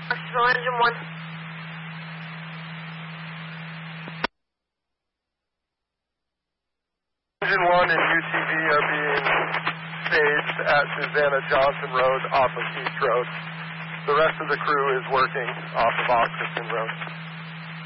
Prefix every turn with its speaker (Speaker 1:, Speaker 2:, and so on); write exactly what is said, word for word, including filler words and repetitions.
Speaker 1: Knoxville Engine one.
Speaker 2: Engine one and U T V are being staged at Susanna Johnson Road off of East Road. The rest of the crew is working off of Oxford Road.